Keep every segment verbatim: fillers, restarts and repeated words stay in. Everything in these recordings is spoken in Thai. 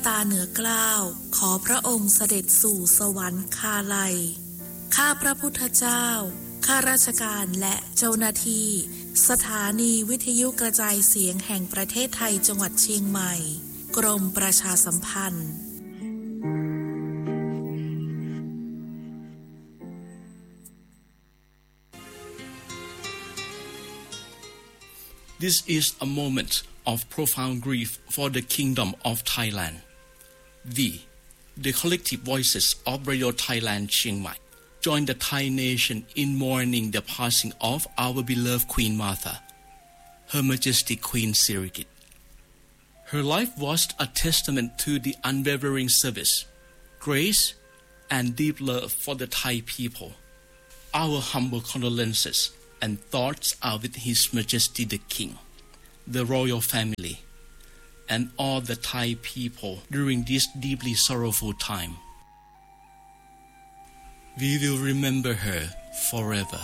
ตาเหนือเกล้าขอพระองค์เสด็จสู่สวรรคาลัยข้าพระพุทธเจ้าข้าราชการและเจ้าหน้าที่สถานีวิทยุกระจายเสียงแห่งประเทศไทยจังหวัดเชียงใหม่กรมประชาสัมพันธ์ This is a moment of profound grief for the Kingdom of Thailand. We, the collective voices of Radio Thailand Chiang Mai, join the Thai nation in mourning the passing of our beloved Queen Martha, Her Majesty Queen Sirikit. Her life was a testament to the unwavering service, grace, and deep love for the Thai people. Our humble condolences and thoughts are with His Majesty the King, the royal family, and all the Thai people during this deeply sorrowful time. We will remember her forever.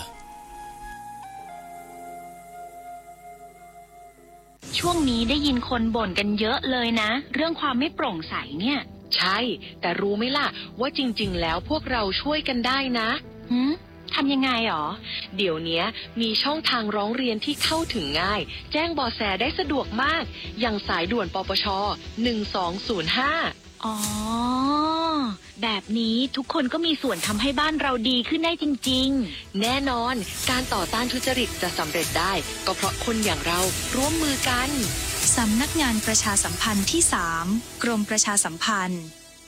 ช่วงนี้ได้ยินคนบ่นกันเยอะเลยนะเรื่องความไม่โปร่งใสเนี่ยใช่แต่รู้ไหมล่ะว่าจริงๆแล้วพวกเราช่วยกันได้นะหืมทำยังไงหรอเดี๋ยวนี้มีช่องทางร้องเรียนที่เข้าถึงง่ายแจ้งเบาะแสได้สะดวกมากอย่างสายด่วนปปชหนึ่งสองศูนย์ห้าอ๋อแบบนี้ทุกคนก็มีส่วนทำให้บ้านเราดีขึ้นได้จริงๆแน่นอนการต่อต้านทุจริตจะสำเร็จได้ก็เพราะคนอย่างเราร่วมมือกันสำนักงานประชาสัมพันธ์ที่สามกรมประชาสัมพันธ์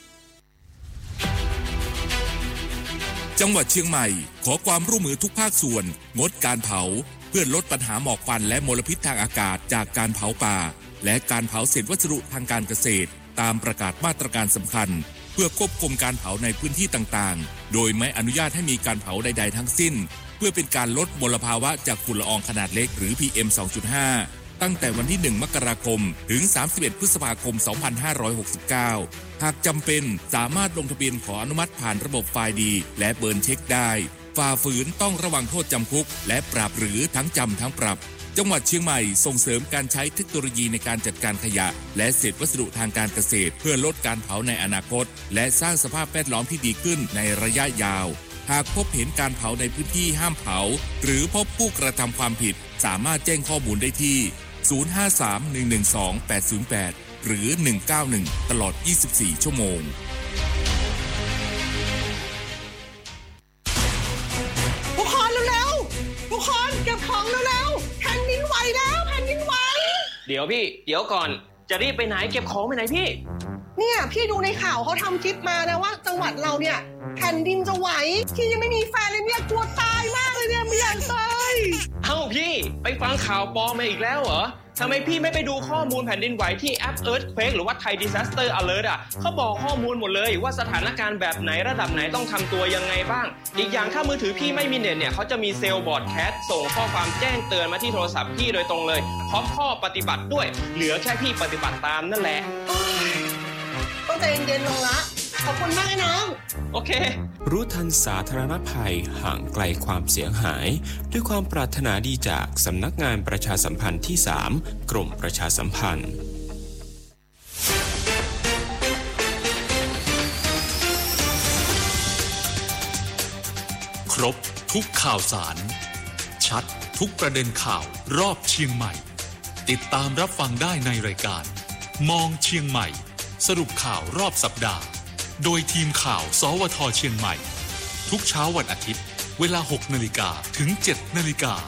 จังหวัดเชียงใหม่ขอความร่วมมือทุกภาคส่วนงดการเผาเพื่อลดปัญหาหมอกควันและมลพิษทางอากาศจากการเผาป่าและการเผาเศษวัสดุทางการเกษตรตามประกาศมาตรการสำคัญเพื่อควบคุมการเผาในพื้นที่ต่างๆโดยไม่อนุญาตให้มีการเผาใดๆทั้งสิ้นเพื่อเป็นการลดมลภาวะจากฝุ่นละอองขนาดเล็กหรือ พี เอ็ม สองจุดห้า ตั้งแต่วันที่หนึ่งมกราคมถึงสามสิบเอ็ดพฤษภาคมสองพันห้าร้อยหกสิบเก้าหากจำเป็นสามารถลงทะเบียนขออนุมัติผ่านระบบไฟล์ดีและเบิร์นเช็คได้ฝ่าฝืนต้องระวังโทษจำคุกและปรับหรือทั้งจำทั้งปรับจังหวัดเชียงใหม่ส่งเสริมการใช้เทคโนโลยีในการจัดการขยะและเศษวัสดุทางการเกษตรเพื่อลดการเผาในอนาคตและสร้างสภาพแวดล้อมที่ดีขึ้นในระยะยาวหากพบเห็นการเผาในพื้นที่ห้ามเผาหรือพบผู้กระทำความผิดสามารถแจ้งข้อมูลได้ที่ศูนย์ ห้า สาม หนึ่ง หนึ่ง สอง แปด ศูนย์ แปดหรือหนึ่งเก้าหนึ่งตลอดยี่สิบสี่ชั่วโมงทุกคนเร็วๆทุกคนเก็บของเร็วๆแผ่นดินไหวแล้วแผ่นดินไหวเดี๋ยวพี่เดี๋ยวก่อนจะรีบไปไหนเก็บของไปไหนพี่เนี่ยพี่ดูในข่าวเขาทำคลิปมานะว่าจังหวัดเราเนี่ยแผ่นดินจะไหวพี่ยังไม่มีแฟนเลยเนี่ยกลัวตายมากเลยเนี่ยไม่อยากตายเอ้าพี่ไปฟังข่าวปลอมมาอีกแล้วเหรอทำไมพี่ไม่ไปดูข้อมูลแผ่นดินไหวที่แอป Earthquake หรือว่า Thai Disaster Alert อ่ะเขาบอกข้อมูลหมดเลยว่าสถานการณ์แบบไหนระดับไหนต้องทำตัวยังไงบ้างอีกอย่างถ้ามือถือพี่ไม่มีเน็ตเนี่ยเขาจะมีเซลล์บอร์ดแคสส่งข้อความแจ้งเตือนมาที่โทรศัพท์พี่โดยตรงเลยพร้อมข้อปฏิบัติด้วยเหลือแค่พี่ปฏิบัติตามนั่นแหละต้องใจเย็นๆลงละขอบคุณมากน้องโอเครู้ทันสาธารณภัยห่างไกลความเสียหายด้วยความปรารถนาดีจากสำนักงานประชาสัมพันธ์ที่สามกรมประชาสัมพันธ์ครบทุกข่าวสารชัดทุกประเด็นข่าวรอบเชียงใหม่ติดตามรับฟังได้ในรายการมองเชียงใหม่สรุปข่าวรอบสัปดาห์โดยทีมข่าวสวท.เชียงใหม่ทุกเช้าวันอาทิตย์เวลา หกนาฬิกา ถึง เจ็ดนาฬิกา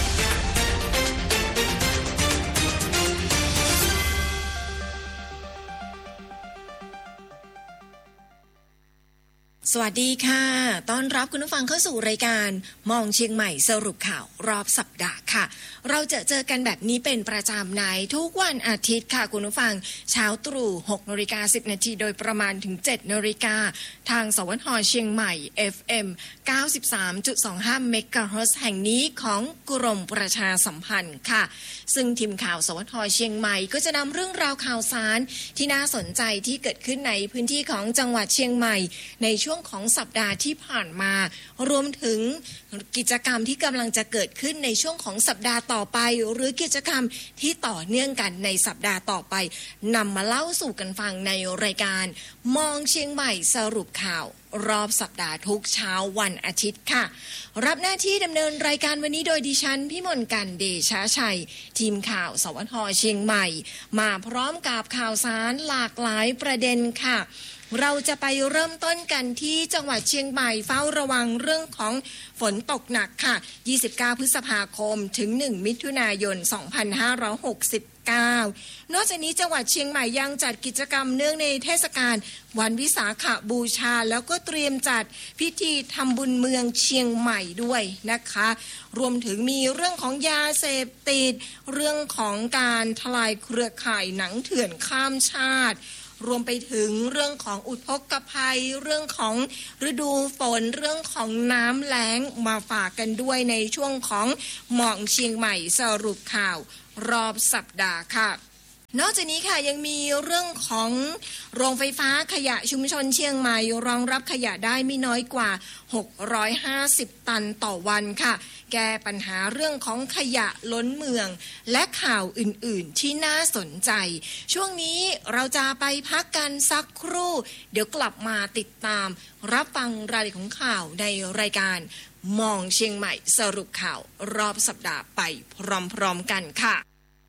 สวัสดีค่ะต้อนรับคุณผู้ฟังเข้าสู่รายการมองเชียงใหม่สรุปข่าวรอบสัปดาห์ค่ะเราจะเจอกันแบบนี้เป็นประจำในทุกวันอาทิตย์ค่ะคุณผู้ฟังเช้าตรู่ หกนาฬิกาสิบนาทีโดยประมาณถึง เจ็ดนาฬิกาทางสวท.เชียงใหม่ เอฟ เอ็ม เก้าสิบสามจุดสองห้า เมกะเฮิรตซ์แห่งนี้ของกรมประชาสัมพันธ์ค่ะซึ่งทีมข่าวสวท.เชียงใหม่ก็จะนำเรื่องราวข่าวสารที่น่าสนใจที่เกิดขึ้นในพื้นที่ของจังหวัดเชียงใหม่ในช่วงของสัปดาห์ที่ผ่านมารวมถึงกิจกรรมที่กำลังจะเกิดขึ้นในช่วงของสัปดาห์ต่อไปหรือกิจกรรมที่ต่อเนื่องกันในสัปดาห์ต่อไปนำมาเล่าสู่กันฟังในรายการมองเชียงใหม่สรุปข่าวรอบสัปดาห์ทุกเช้าวันอาทิตย์ค่ะรับหน้าที่ดำเนินรายการวันนี้โดยดิฉันพิมลกันเดชะชัยทีมข่าวสวทเชียงใหม่มาพร้อมกับข่าวสารหลากหลายประเด็นค่ะเราจะไปเริ่มต้นกันที่จังหวัดเชียงใหม่เฝ้าระวังเรื่องของฝนตกหนักค่ะยี่สิบเก้าพฤษภาคมถึงหนึ่งมิถุนายนสองพันห้าร้อยหกสิบเก้านอกจากนี้จังหวัดเชียงใหม่ยังจัดกิจกรรมเนื่องในเทศกาลวันวิสาขบูชาแล้วก็เตรียมจัดพิธีทำบุญเมืองเชียงใหม่ด้วยนะคะรวมถึงมีเรื่องของยาเสพติดเรื่องของการทลายเครือข่ายหนังเถื่อนข้ามชาติรวมไปถึงเรื่องของอุทกภัยเรื่องของฤดูฝนเรื่องของน้ำแล้งมาฝากกันด้วยในช่วงของหมองเชียงใหม่สรุปข่าวรอบสัปดาห์ค่ะนอกจากนี้ค่ะยังมีเรื่องของโรงไฟฟ้าขยะชุมชนเชียงใหม่รองรับขยะได้ไม่น้อยกว่าหกร้อยห้าสิบตันต่อวันค่ะแก้ปัญหาเรื่องของขยะล้นเมืองและข่าวอื่นๆที่น่าสนใจช่วงนี้เราจะไปพักกันสักครู่เดี๋ยวกลับมาติดตามรับฟังรายละเอียดของข่าวในรายการมองเชียงใหม่สรุปข่าวรอบสัปดาห์ไปพร้อมๆกันค่ะ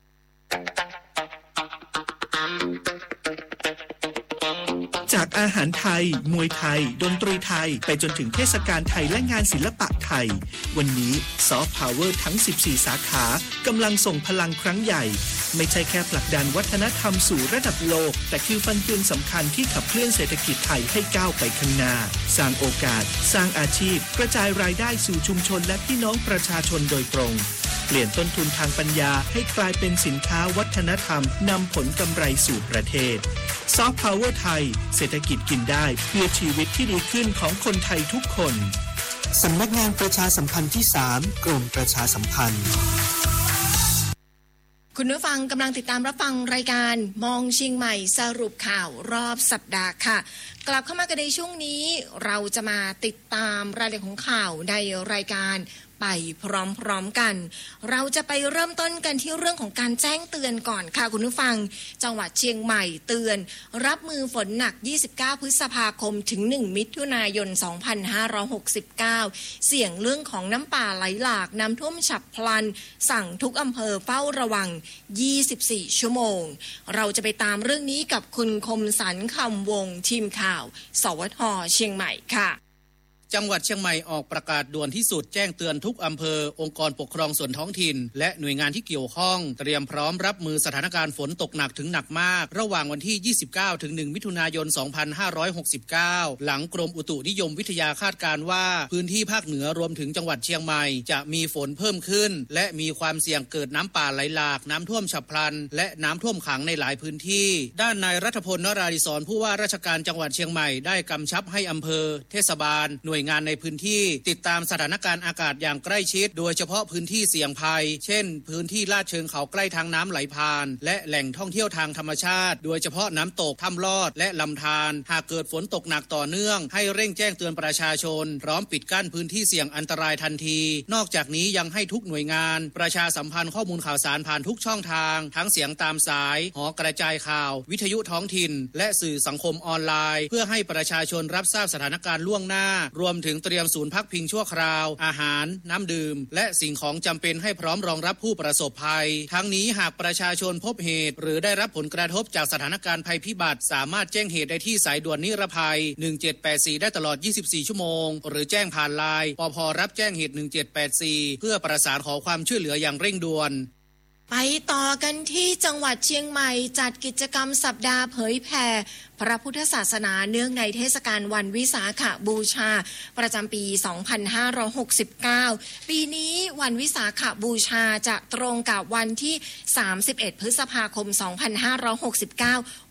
จากอาหารไทยมวยไทยดนตรีไทยไปจนถึงเทศกาลไทยและงานศิลปะไทยวันนี้ซอฟต์พาวเวอร์ทั้งสิบสี่สาขากำลังส่งพลังครั้งใหญ่ไม่ใช่แค่ผลักดันวัฒนธรรมสู่ระดับโลกแต่คือฟันเฟืองสำคัญที่ขับเคลื่อนเศรษฐกิจไทยให้ก้าวไปข้างหน้าสร้างโอกาสสร้างอาชีพกระจายรายได้สู่ชุมชนและพี่น้องประชาชนโดยตรงเปลี่ยนต้นทุนทางปัญญาให้กลายเป็นสินค้าวัฒนธรรมนำผลกำไรสู่ประเทศซอฟต์พาวเวอร์ไทยเศรษฐกิจกินได้เพื่อชีวิตที่ดีขึ้นของคนไทยทุกคนสำนักงานประชาสัมพันธ์ที่สามกรมประชาสัมพันธ์คุณผู้ฟังกำลังติดตามรับฟังรายการมองเชียงใหม่สรุปข่าวรอบสัปดาห์ค่ะกลับเข้ามากันในช่วงนี้เราจะมาติดตามรายละเอียดของข่าวในรายการไปพร้อมๆกันเราจะไปเริ่มต้นกันที่เรื่องของการแจ้งเตือนก่อนค่ะคุณผู้ฟังจังหวัดเชียงใหม่เตือนรับมือฝนหนักยี่สิบเก้าพฤษภาคมถึงหนึ่งมิถุนายนสองพันห้าร้อยหกสิบเก้าเสี่ยงเรื่องของน้ำป่าไหลหลากน้ำท่วมฉับพลันสั่งทุกอำเภอเฝ้าระวังยี่สิบสี่ชั่วโมงเราจะไปตามเรื่องนี้กับคุณคมสันต์คำวงทีมข่าวสวทเชียงใหม่ค่ะจังหวัดเชียงใหม่ออกประกาศด่วนที่สุดแจ้งเตือนทุกอำเภอองค์กรปกครองส่วนท้องถิ่นและหน่วยงานที่เกี่ยวข้องเตรียมพร้อมรับมือสถานการณ์ฝนตกหนักถึงหนักมากระหว่างวันที่ยี่สิบเก้าถึงหนึ่งมิถุนายนสองพันห้าร้อยหกสิบเก้าหลังกรมอุตุนิยมวิทยาคาดการณ์ว่าพื้นที่ภาคเหนือรวมถึงจังหวัดเชียงใหม่จะมีฝนเพิ่มขึ้นและมีความเสี่ยงเกิดน้ำป่าไหลหลากน้ำท่วมฉับพลันและน้ำท่วมขังในหลายพื้นที่ด้านนายรัฐพล นราธิศรผู้ว่าราชการจังหวัดเชียงใหม่ได้กำชับให้อำเภอเทศบาลหน่วยงานในพื้นที่ติดตามสถานการณ์อากาศอย่างใกล้ชิดโดยเฉพาะพื้นที่เสี่ยงภัยเช่นพื้นที่ลาดเชิงเขาใกล้ทางน้ำไหลผ่านและแหล่งท่องเที่ยวทางธรรมชาติโดยเฉพาะน้ำตกถ้ำลอดและลำธารหากเกิดฝนตกหนักต่อเนื่องให้เร่งแจ้งเตือนประชาชนพร้อมปิดกั้นพื้นที่เสี่ยงอันตรายทันทีนอกจากนี้ยังให้ทุกหน่วยงานประชาสัมพันธ์ข้อมูลข่าวสารผ่านทุกช่องทางทั้งเสียงตามสายหอกระจายข่าววิทยุท้องถิ่นและสื่อสังคมออนไลน์เพื่อให้ประชาชนรับทราบสถานการณ์ล่วงหน้ารวมถึงเตรียมศูนย์พักพิงชั่วคราวอาหารน้ำดื่มและสิ่งของจำเป็นให้พร้อมรองรับผู้ประสบภัยทั้งนี้หากประชาชนพบเหตุหรือได้รับผลกระทบจากสถานการณ์ภัยพิบัติสามารถแจ้งเหตุได้ที่สายด่วนนิรภัยหนึ่งเจ็ดแปดสี่ได้ตลอดยี่สิบสี่ชั่วโมงหรือแจ้งผ่านไลน์ปภ.รับแจ้งเหตุหนึ่งเจ็ดแปดสี่เพื่อประสานขอความช่วยเหลืออย่างเร่งด่วนไปต่อกันที่จังหวัดเชียงใหม่จัดกิจกรรมสัปดาห์เผยแผ่พระพุทธศาสนาเนื่องในเทศกาลวันวิสาขบูชาประจำปี สองพันห้าร้อยหกสิบเก้า ปีนี้วันวิสาขบูชาจะตรงกับวันที่ สามสิบเอ็ด พฤษภาคม สองพันห้าร้อยหกสิบเก้า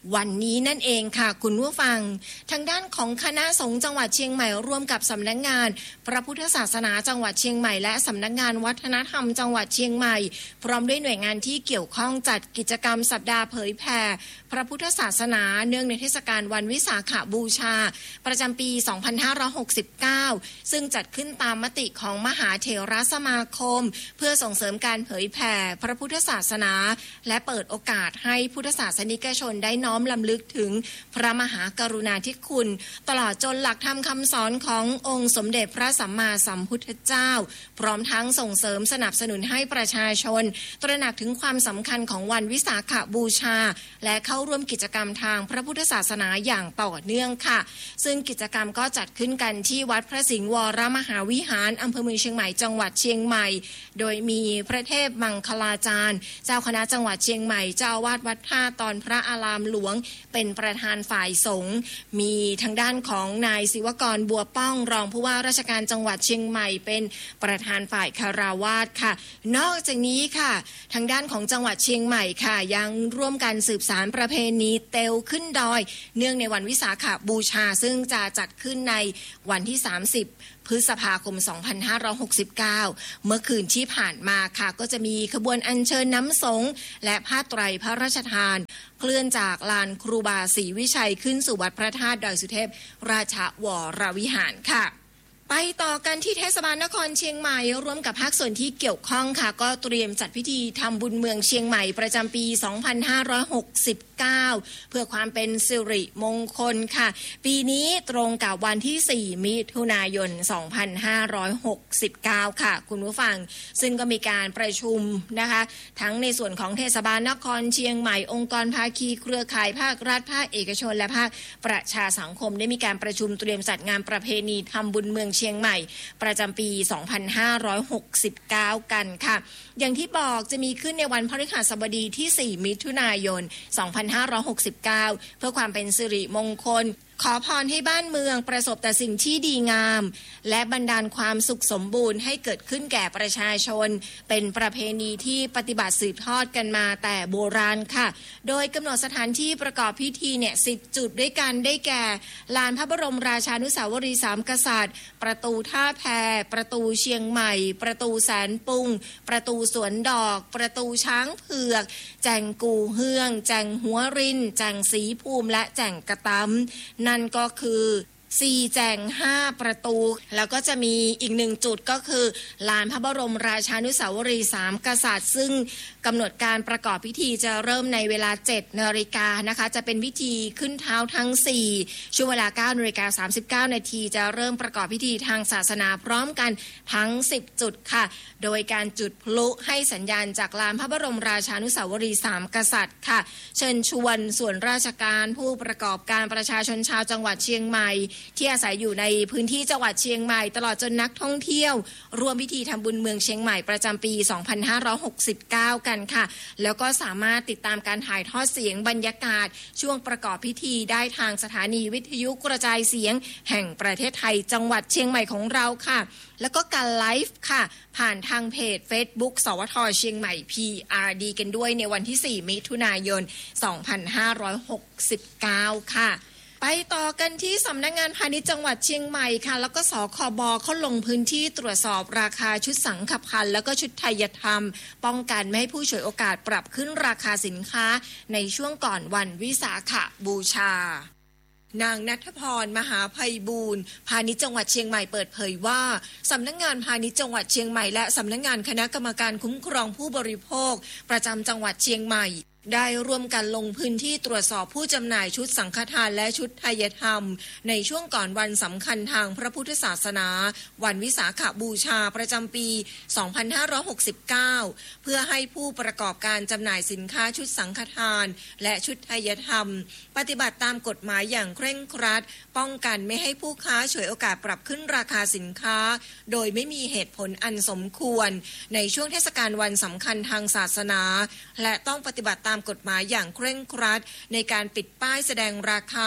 วันนี้นั่นเองค่ะคุณผู้ฟังทางด้านของคณะสงฆ์จังหวัดเชียงใหม่ร่วมกับสำนักงานพระพุทธศาสนาจังหวัดเชียงใหม่และสำนักงานวัฒนธรรมจังหวัดเชียงใหม่พร้อมด้วยหน่วยงานที่เกี่ยวข้องจัดกิจกรรมสัปดาห์เผยแผ่พระพุทธศาสนาเนื่องในเทศกาลวันวิสาขบูชาประจำปี สองพันห้าร้อยหกสิบเก้า ซึ่งจัดขึ้นตามมติของมหาเถรสมาคมเพื่อส่งเสริมการเผยแผ่พระพุทธศาสนาและเปิดโอกาสให้พุทธศาสนิกชนได้น้อมลำลึกถึงพระมหากรุณาธิคุณตลอดจนหลักธรรมคำสอนขององค์สมเด็จพระสัมมาสัมพุทธเจ้าพร้อมทั้งส่งเสริมสนับสนุนให้ประชาชนตระหนักถึงความสำคัญของวันวิสาขบูชาและเข้าร่วมกิจกรรมทางพระพุทธศาสนาอย่างต่อเนื่องค่ะซึ่งกิจกรรมก็จัดขึ้นกันที่วัดพระสิงห์วรมหาวิหารอำเภอเมืองเชียงใหม่จังหวัดเชียงใหม่โดยมีพระเทพมังคลาจารย์เจ้าคณะจังหวัดเชียงใหม่เจ้าอาวาสวัดท่าตอนพระอารามหลวงเป็นประธานฝ่ายสงฆ์มีทางด้านของนายศิวกรบัวป้องรองผู้ว่าราชการจังหวัดเชียงใหม่เป็นประธานฝ่ายคาราวาสค่ะนอกจากนี้ค่ะทางด้านของจังหวัดเชียงใหม่ค่ะยังร่วมกันสืบสานประเพณีเตวขึ้นดอยเนื่องในวันวิสาขบูชาซึ่งจะจัดขึ้นในวันที่สามสิบพฤษภาคม สองพันห้าร้อยหกสิบเก้า เมื่อคืนที่ผ่านมาค่ะก็จะมีขบวนอัญเชิญน้ำสงฆ์และผ้าไตรพระราชทานเคลื่อนจากลานครูบาศรีวิชัยขึ้นสู่วัดพระธาตุดอยสุเทพราชวรวิหารค่ะไปต่อกันที่เทศบาลนครเชียงใหม่ร่วมกับภาคส่วนที่เกี่ยวข้องค่ะก็เตรียมจัดพิธีทำบุญเมืองเชียงใหม่ประจำปี สองพันห้าร้อยหกสิบเก้า เพื่อความเป็นสิริมงคลค่ะปีนี้ตรงกับวันที่สี่มิถุนายน สองพันห้าร้อยหกสิบเก้า ค่ะคุณผู้ฟังซึ่งก็มีการประชุมนะคะทั้งในส่วนของเทศบาลนครเชียงใหม่องค์กรภาคีเครือข่ายภาครัฐภาคเอกชนและภาคประชาสังคมได้มีการประชุมเตรียมจัดงานประเพณีทำบุญเมืองเชียงใหม่ประจำปี สองพันห้าร้อยหกสิบเก้า กันค่ะอย่างที่บอกจะมีขึ้นในวันพฤหัสบดีที่ สี่มิถุนายน สองพันห้าร้อยหกสิบเก้า เพื่อความเป็นสิริมงคลขอพรให้บ้านเมืองประสบแต่สิ่งที่ดีงามและบันดาลความสุขสมบูรณ์ให้เกิดขึ้นแก่ประชาชนเป็นประเพณีที่ปฏิบัติสืบทอดกันมาแต่โบราณค่ะโดยกำหนดสถานที่ประกอบพิธีเนี่ยสิบจุดด้วยกันได้แก่ลานพระบรมราชานุสาวรีย์สามกษัตริย์ประตูท่าแพประตูเชียงใหม่ประตูแสนปุงประตูสวนดอกประตูช้างเผือกแจ่งกู่เฮืองแจ่งหัวรินแจ่งสีภูมิและแจ่งกระตั้มนั่นก็คือสี่แจ่งห้าประตูแล้วก็จะมีอีกหนึ่งจุดก็คือลานพระบรมราชานุสาวรีย์สามกษัตริย์ซึ่งกำหนดการประกอบพิธีจะเริ่มในเวลา เจ็ดนาฬิกานะคะจะเป็นพิธีขึ้นเท้าทั้งสี่ช่วงเวลา เก้านาฬิกาสามสิบเก้านาทีจะเริ่มประกอบพิธีทางศาสนาพร้อมกันทั้งสิบจุดค่ะโดยการจุดพลุให้สัญญาณจากลานพระบรมราชานุสาวรีย์สามกษัตริย์ค่ะเชิญชวนส่วนราชการผู้ประกอบการประชาชนชาวจังหวัดเชียงใหม่ที่อาศัยอยู่ในพื้นที่จังหวัดเชียงใหม่ตลอดจนนักท่องเที่ยวร่วมพิธีทำบุญเมืองเชียงใหม่ประจำปี สองพันห้าร้อยหกสิบเก้า กันค่ะแล้วก็สามารถติดตามการถ่ายทอดเสียงบรรยากาศช่วงประกอบพิธีได้ทางสถานีวิทยุกระจายเสียงแห่งประเทศไทยจังหวัดเชียงใหม่ของเราค่ะแล้วก็การไลฟ์ค่ะผ่านทางเพจ Facebook สวทเชียงใหม่ พี อาร์ ดี กันด้วยในวันที่สี่มิถุนายน สองพันห้าร้อยหกสิบเก้า ค่ะไปต่อกันที่สำนักงานพาณิชย์จังหวัดเชียงใหม่ค่ะแล้วก็สคบเขาลงพื้นที่ตรวจสอบราคาชุดสังฆพันธ์แล้วก็ชุดไทยธรรมป้องกันไม่ให้ผู้ฉวยโอกาสปรับขึ้นราคาสินค้าในช่วงก่อนวันวิสาขบูชานางณัฐพรมหาไพบูลย์พาณิชย์จังหวัดเชียงใหม่เปิดเผยว่าสำนักงานพาณิชย์จังหวัดเชียงใหม่และสำนักงานคณะกรรมการคุ้มครองผู้บริโภคประจำจังหวัดเชียงใหม่ได้ร่วมกันลงพื้นที่ตรวจสอบผู้จำหน่ายชุดสังฆทานและชุดไทยธรรมในช่วงก่อนวันสำคัญทางพระพุทธศาสนาวันวิสาขบูชาประจำปี สองพันห้าร้อยหกสิบเก้า เพื่อให้ผู้ประกอบการจำหน่ายสินค้าชุดสังฆทานและชุดไทยธรรมปฏิบัติตามกฎหมายอย่างเคร่งครัดป้องกันไม่ให้ผู้ค้าฉวยโอกาสปรับขึ้นราคาสินค้าโดยไม่มีเหตุผลอันสมควรในช่วงเทศกาลวันสำคัญทางศาสนาและต้องปฏิบัติตามกฎหมายอย่างเคร่งครัดในการปิดป้ายแสดงราคา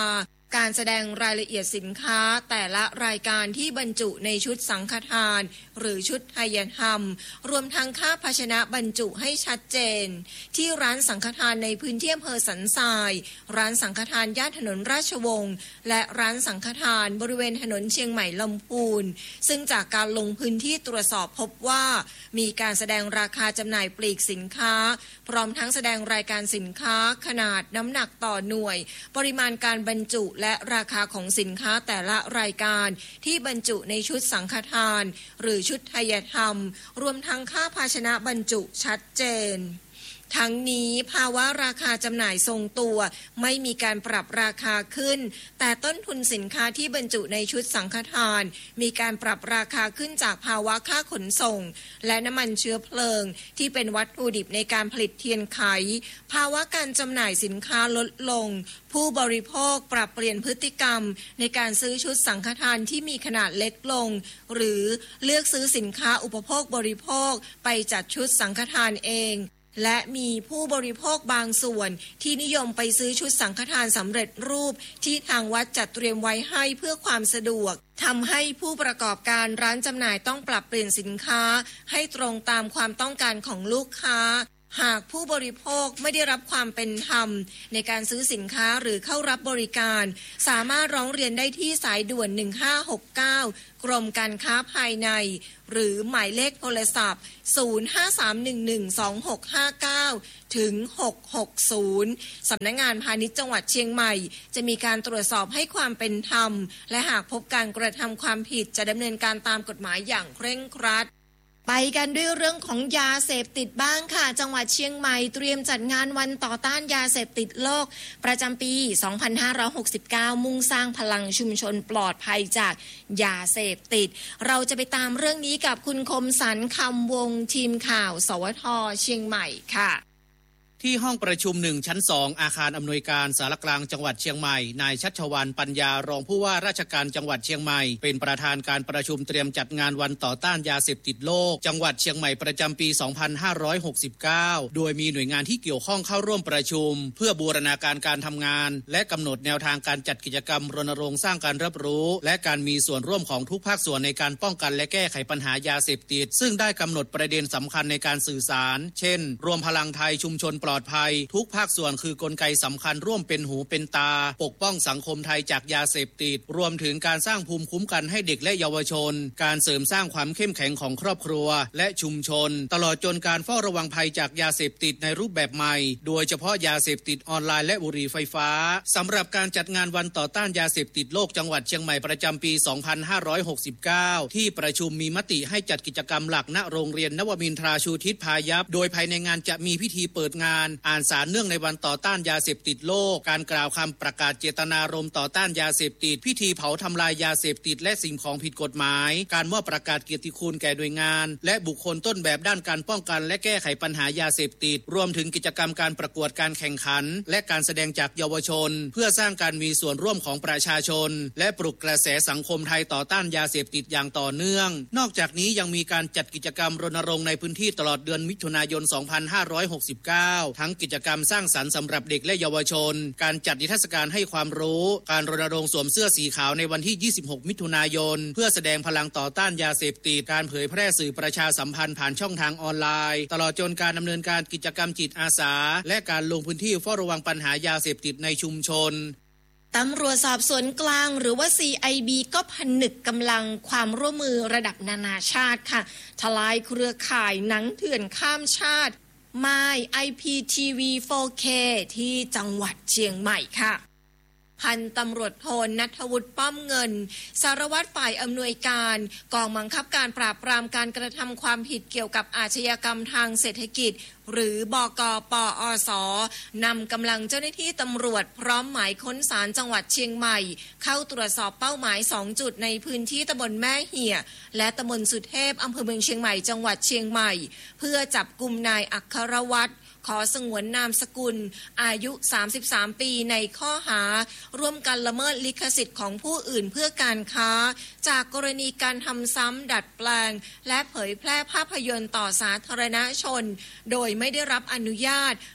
การแสดงรายละเอียดสินค้าแต่ละรายการที่บรรจุในชุดสังฆทานหรือชุดไทยธรรมรวมทั้งค่าภาชนะบรรจุให้ชัดเจนที่ร้านสังฆทานในพื้นที่อำเภอสันทรายร้านสังฆทานย่านถนนราชวงศ์และร้านสังฆทานบริเวณถนนเชียงใหม่ลำพูนซึ่งจากการลงพื้นที่ตรวจสอบพบว่ามีการแสดงราคาจำหน่ายปลีกสินค้าพร้อมทั้งแสดงรายการสินค้าขนาดน้ำหนักต่อหน่วยปริมาณการบรรจุและราคาของสินค้าแต่ละรายการที่บรรจุในชุดสังฆทานหรือชุดไทยธรรมรวมทั้งค่าภาชนะบรรจุชัดเจนทั้งนี้ภาวะราคาจำหน่ายทรงตัวไม่มีการปรับราคาขึ้นแต่ต้นทุนสินค้าที่บรรจุในชุดสังฆทานมีการปรับราคาขึ้นจากภาวะค่าขนส่งและน้ำมันเชื้อเพลิงที่เป็นวัตถุดิบในการผลิตเทียนไขภาวะการจำหน่ายสินค้าลดลงผู้บริโภคปรับเปลี่ยนพฤติกรรมในการซื้อชุดสังฆทานที่มีขนาดเล็กลงหรือเลือกซื้อสินค้าอุปโภคบริโภคไปจัดชุดสังฆทานเองและมีผู้บริโภคบางส่วนที่นิยมไปซื้อชุดสังฆทานสำเร็จรูปที่ทางวัดจัดเตรียมไว้ให้เพื่อความสะดวกทำให้ผู้ประกอบการร้านจำหน่ายต้องปรับเปลี่ยนสินค้าให้ตรงตามความต้องการของลูกค้าหากผู้บริโภคไม่ได้รับความเป็นธรรมในการซื้อสินค้าหรือเข้ารับบริการสามารถร้องเรียนได้ที่สายด่วนหนึ่งห้าหกเก้ากรมการค้าภายในหรือหมายเลขโทรศัพท์ศูนย์ ห้า สาม หนึ่ง หนึ่ง สอง หก ห้า เก้าถึงหกหกศูนย์สำนักงานพาณิชย์จังหวัดเชียงใหม่จะมีการตรวจสอบให้ความเป็นธรรมและหากพบการกระทำความผิดจะดำเนินการตามกฎหมายอย่างเคร่งครัดไปกันด้วยเรื่องของยาเสพติดบ้างค่ะจังหวัดเชียงใหม่เตรียมจัดงานวันต่อต้านยาเสพติดโลกประจำปีสองพันห้าร้อยหกสิบเก้ามุ่งสร้างพลังชุมชนปลอดภัยจากยาเสพติดเราจะไปตามเรื่องนี้กับคุณคมสันต์คำวงทีมข่าวสวทเชียงใหม่ค่ะที่ห้องประชุมหนึ่งชั้นสองอาคารอำนวยการสารกลางจังหวัดเชียงใหม่นายชัชวาลปัญญารองผู้ว่าราชการจังหวัดเชียงใหม่เป็นประธานการประชุมเตรียมจัดงานวันต่อต้านยาเสพติดโลกจังหวัดเชียงใหม่ประจำปีสองพันห้าร้อยหกสิบเก้าโดยมีหน่วยงานที่เกี่ยวข้องเข้าร่วมประชุมเพื่อบูรณาการการทำงานและกำหนดแนวทางการจัดกิจกรรมรณรงค์สร้างการรับรู้และการมีส่วนร่วมของทุกภาคส่วนในการป้องกันและแก้ไขปัญหายาเสพติดซึ่งได้กำหนดประเด็นสำคัญในการสื่อสารเช่นรวมพลังไทยชุมชนปลอดภัยทุกภาคส่วนคือกลไกสำคัญร่วมเป็นหูเป็นตาปกป้องสังคมไทยจากยาเสพติดรวมถึงการสร้างภูมิคุ้มกันให้เด็กและเยาวชนการเสริมสร้างความเข้มแข็งของครอบครัวและชุมชนตลอดจนการเฝ้าระวังภัยจากยาเสพติดในรูปแบบใหม่โดยเฉพาะยาเสพติดออนไลน์และบุหรี่ไฟฟ้าสำหรับการจัดงานวันต่อต้านยาเสพติดโลกจังหวัดเชียงใหม่ประจำปีสองพันห้าร้อยหกสิบเก้าที่ประชุมมีมติให้จัดกิจกรรมหลักณโรงเรียนนวมินทราชูทิศพายัพโดยภายในงานจะมีพิธีเปิดงานอ่านสารเนื่องในวันต่อต้านยาเสพติดโลกการกล่าวคำประกาศเจตนารมณ์ต่อต้านยาเสพติดพิธีเผาทำลายยาเสพติดและสิ่งของผิดกฎหมายการมอบประกาศเกียรติคุณแก่หน่วยงานและบุคคลต้นแบบด้านการป้องกันและแก้ไขปัญหายาเสพติดรวมถึงกิจกรรมการประกวดการแข่งขันและการแสดงจากเยาวชนเพื่อสร้างการมีส่วนร่วมของประชาชนและปลุกกระแสสังคมไทยต่อต้านยาเสพติดอย่างต่อเนื่องนอกจากนี้ยังมีการจัดกิจกรรมรณรงค์ในพื้นที่ตลอดเดือนมิถุนายนสองพันห้าร้อยหกสิบเก้าทั้งกิจกรรมสร้างสรรค์สำหรับเด็กและเยาวชนการจัดนิทรรศการให้ความรู้การรณรงค์สวมเสื้อสีขาวในวันที่ยี่สิบหกมิถุนายนเพื่อแสดงพลังต่อต้านยาเสพติดการเผยแพร่สื่อประชาสัมพันธ์ผ่านช่องทางออนไลน์ตลอดจนการดำเนินการกิจกรรมจิตอาสาและการลงพื้นที่เฝ้าระวังปัญหายาเสพติดในชุมชนตำรวจสอบสวนกลางหรือว่า ซี ไอ บี ก็ผนึกกำลังความร่วมมือระดับนานาชาติค่ะทลายเครือข่ายหนังเถื่อนข้ามชาติ My ไอ พี ที วี โฟร์เค ที่จังหวัดเชียงใหม่ค่ะพันตำรวจโทณัฐวุฒิป้อมเงินสารวัตรฝ่ายอำนวยการกองบังคับการปราบปรามการกระทำความผิดเกี่ยวกับอาชญากรรมทางเศรษฐกิจหรือบก.ปอส.นำกำลังเจ้าหน้าที่ตำรวจพร้อมหมายค้นศาลจังหวัดเชียงใหม่เข้าตรวจสอบเป้าหมายสองจุดในพื้นที่ตำบลแม่เหี่ยและตำบลสุเทพอำเภอเมืองเชียงใหม่จังหวัดเชียงใหม่เพื่อจับกุมนายอัครวัฒน์ขอสงวนนามสกุลอายุสามสิบสามปีในข้อหาร่วมกันละเมิดลิขสิทธิ์ของผู้อื่นเพื่อการค้าจากกรณีการทำซ้ำดัดแปลงและเผยแพร่ภาพยนตร์ต่อสาธารณชนโดยไม่ได้รับอนุญาต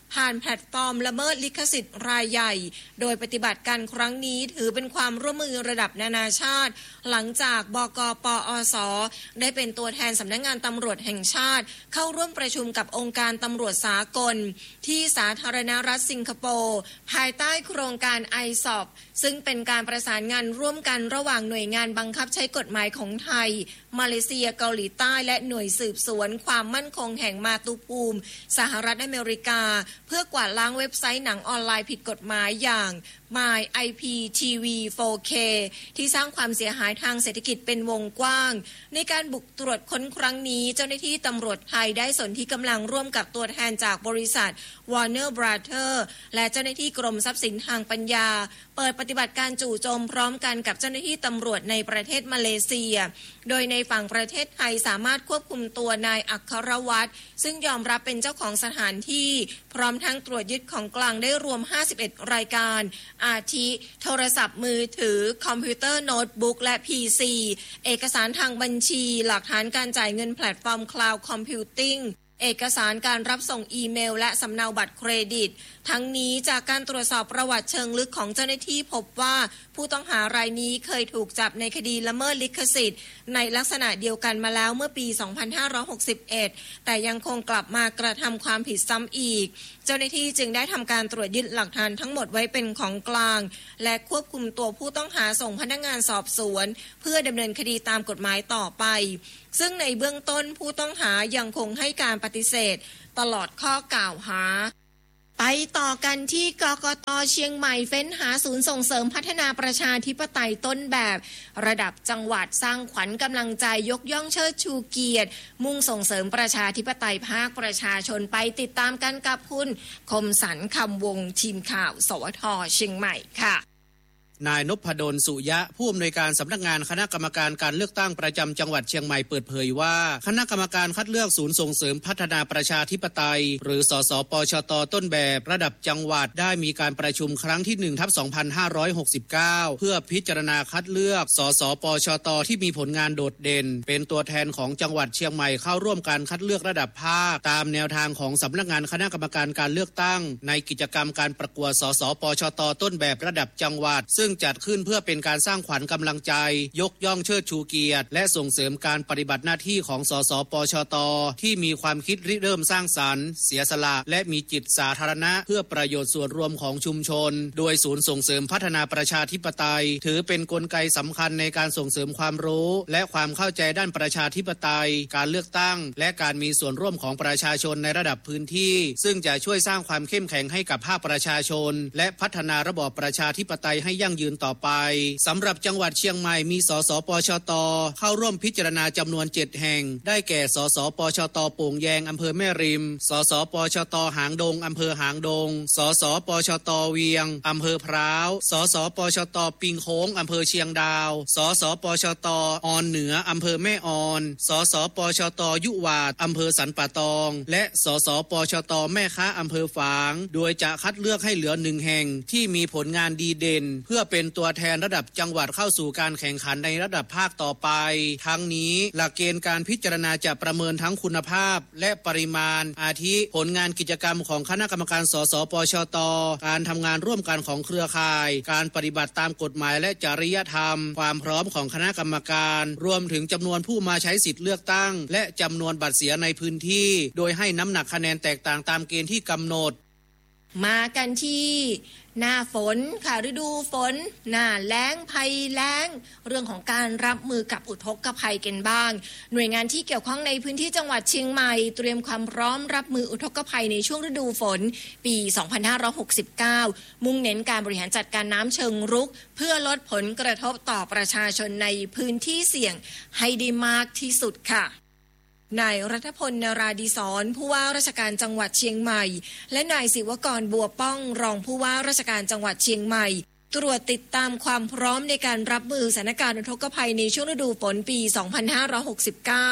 ผ่านแพลตฟอร์มละเมิดลิขสิทธิ์รายใหญ่โดยปฏิบัติการครั้งนี้ถือเป็นความร่วมมือระดับนานาชาติหลังจากบกปอสได้เป็นตัวแทนสำนักงานตำรวจแห่งชาติเข้าร่วมประชุมกับองค์การตำรวจสากลที่สาธารณรัฐสิงคโปร์ภายใต้โครงการ ไอ เอส โอ พี ซึ่งเป็นการประสานงานร่วมกันระหว่างหน่วยงานบังคับใช้กฎหมายของไทยมาเลเซียเกาหลีใต้และหน่วยสืบสวนความมั่นคงแห่งมาตุภูมิสหรัฐอเมริกาเพื่อกวาดล้างเว็บไซต์หนังออนไลน์ผิดกฎหมายอย่าง My ไอ พี ที วี โฟร์เค ที่สร้างความเสียหายทางเศรษฐกิจเป็นวงกว้างในการบุกตรวจค้นครั้งนี้เจ้าหน้าที่ตำรวจไทยได้สนที่กำลังร่วมกับตัวแทนจากบริษัท Warner Brothers และเจ้าหน้าที่กรมทรัพย์สินทางปัญญาเปิดปฏิบัติการจู่โจมพร้อมกันกับเจ้าหน้าที่ตำรวจในประเทศมาเลเซียโดยในฝั่งประเทศไทยสามารถควบคุมตัวนายอัครวัฒน์ซึ่งยอมรับเป็นเจ้าของสถานที่พร้อมทั้งตรวจยึดของกลางได้รวมห้าสิบเอ็ดรายการอาทิโทรศัพท์มือถือคอมพิวเตอร์โน้ตบุ๊กและ พี ซี เอกสารทางบัญชีหลักฐานการจ่ายเงินแพลตฟอร์ม Cloud Computing เอกสารการรับส่งอีเมลและสำเนาบัตรเครดิตทั้งนี้จากการตรวจสอบประวัติเชิงลึกของเจ้าหน้าที่พบว่าผู้ต้องหารายนี้เคยถูกจับในคดีละเมิดลิขสิทธิ์ในลักษณะเดียวกันมาแล้วเมื่อปี สองพันห้าร้อยหกสิบเอ็ด แต่ยังคงกลับมากระทำความผิดซ้ำอีกเจ้าหน้าที่จึงได้ทำการตรวจยึดหลักฐานทั้งหมดไว้เป็นของกลางและควบคุมตัวผู้ต้องหาส่งพนักงานสอบสวนเพื่อดำเนินคดีตามกฎหมายต่อไปซึ่งในเบื้องต้นผู้ต้องหายังคงให้การปฏิเสธตลอดข้อกล่าวหาไปต่อกันที่กกต.เชียงใหม่เฟ้นหาศูนย์ส่งเสริมพัฒนาประชาธิปไตยต้นแบบระดับจังหวัดสร้างขวัญกำลังใจยกย่องเชิดชูเกียรติมุ่งส่งเสริมประชาธิปไตยภาคประชาชนไปติดตามกันกับคุณคมสันต์คำวงศ์ทีมข่าวสวท.เชียงใหม่ค่ะนายนพดลสุยะผู้อำนวยการสำนักงานคณะกรรมการการเลือกตั้งประจำจังหวัดเชียงใหม่เปิดเผยว่าคณะกรรมการคัดเลือกศูนย์ส่งเสริมพัฒนาประชาธิปไตยหรือสสปชตต้นแบบระดับจังหวัดได้มีการประชุมครั้งที่ หนึ่งทับสองพันห้าร้อยหกสิบเก้า เพื่อพิจารณาคัดเลือกสสปชตที่มีผลงานโดดเด่นเป็นตัวแทนของจังหวัดเชียงใหม่เข้าร่วมการคัดเลือกระดับภาคตามแนวทางของสำนักงานคณะกรรมการการเลือกตั้งในกิจกรรมการประกวดสสปชตต้นแบบระดับจังหวัดซึ่งจัดขึ้นเพื่อเป็นการสร้างขวัญกำลังใจยกย่องเชิดชูเกียรติและส่งเสริมการปฏิบัติหน้าที่ของสสปชตที่มีความคิดริเริ่มสร้างสรรค์เสียสละและมีจิตสาธารณะเพื่อประโยชน์ส่วนรวมของชุมชนโดยศูนย์ส่งเสริมพัฒนาประชาธิปไตยถือเป็นกลไกสำคัญในการส่งเสริมความรู้และความเข้าใจด้านประชาธิปไตยการเลือกตั้งและการมีส่วนร่วมของประชาชนในระดับพื้นที่ซึ่งจะช่วยสร้างความเข้มแข็งให้กับภาคประชาชนและพัฒนาระบอบประชาธิปไตยให้ยั่งยืนต่อไปสำหรับจังหวัดเชียงใหม่มีสสปชตเข้าร่วมพิจารณาจำนวนเจ็ดแห่งได้แก่สสปชตโป่งแยงอำเภอแม่ริมสสปชตหางดงอำเภอหางดงสสปชตเวียงอำเภอพร้าวสสปชตปิงโค้งอำเภอเชียงดาวสสปชตออนเหนืออำเภอแม่ออนสสปชตยุวาดอำเภอสันป่าตองและสสปชตแม่ค้าอำเภอฝางโดยจะคัดเลือกให้เหลือหนึ่งแห่งที่มีผลงานดีเด่นเพื่อเป็นตัวแทนระดับจังหวัดเข้าสู่การแข่งขันในระดับภาคต่อไปทั้งนี้หลักเกณฑ์การพิจารณาจะประเมินทั้งคุณภาพและปริมาณอาทิผลงานกิจกรรมของคณะกรรมการสสปชตการทำงานร่วมกันของเครือข่ายการปฏิบัติตามกฎหมายและจริยธรรมความพร้อมของคณะกรรมการรวมถึงจำนวนผู้มาใช้สิทธิ์เลือกตั้งและจำนวนบัตรเสียในพื้นที่โดยให้น้ำหนักคะแนนแตกต่างตามเกณฑ์ที่กำหนดมากันที่หน้าฝนค่ะฤดูฝนหน้าแล้งภัยแล้งเรื่องของการรับมือกับอุทกภัยกันบ้างหน่วยงานที่เกี่ยวข้องในพื้นที่จังหวัดเชียงใหม่เตรียมความพร้อมรับมืออุทกภัยในช่วงฤดูฝนปี สองพันห้าร้อยหกสิบเก้า มุ่งเน้นการบริหารจัดการน้ำเชิงรุกเพื่อลดผลกระทบต่อประชาชนในพื้นที่เสี่ยงให้ได้มากที่สุดค่ะนายรัฐพล นราดิศรผู้ว่าราชการจังหวัดเชียงใหม่และนายศิวกรบัวป้องรองผู้ว่าราชการจังหวัดเชียงใหม่ตรวจติดตามความพร้อมในการรับมือสถานการณ์อุทกภัยในช่วงฤดูฝนปี สองพันห้าร้อยหกสิบเก้า